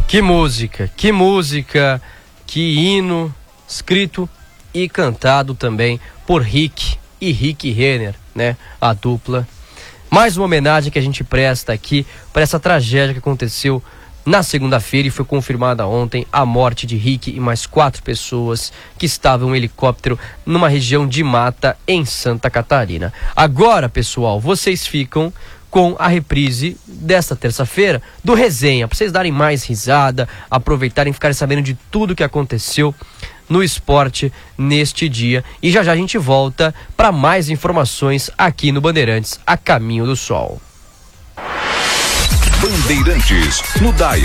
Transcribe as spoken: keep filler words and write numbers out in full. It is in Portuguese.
Que música, que música, que hino, escrito e cantado também por Rick e Rick Renner, né? A dupla. Mais uma homenagem que a gente presta aqui para essa tragédia que aconteceu na segunda-feira e foi confirmada ontem a morte de Rick e mais quatro pessoas que estavam em um helicóptero numa região de mata em Santa Catarina. Agora, pessoal, vocês ficam com a reprise desta terça-feira do Resenha, para vocês darem mais risada, aproveitarem e ficarem sabendo de tudo que aconteceu no esporte neste dia. E já já a gente volta para mais informações aqui no Bandeirantes, a caminho do sol. Bandeirantes, no Dial